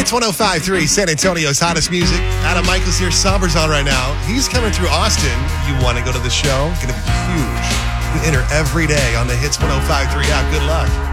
Hits 105.3, San Antonio's hottest music. Adam Michaels here. Somber's on right now. He's coming through Austin. You want to go to the show? Going to be huge. You enter every day on the Hits 105.3 app. Good luck.